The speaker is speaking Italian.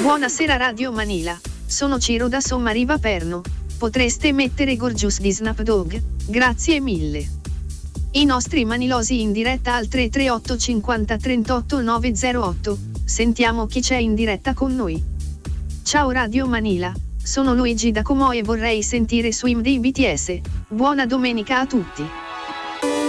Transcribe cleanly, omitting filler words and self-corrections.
Buonasera Radio Manila, sono Ciro da Sommariva Perno. Potreste mettere Gorgeous di Snap Dogg? Grazie mille. I nostri manilosi in diretta al 338 50 38 908. Sentiamo chi c'è in diretta con noi. Ciao Radio Manila, sono Luigi da Como e vorrei sentire Swim dei BTS. Buona domenica a tutti.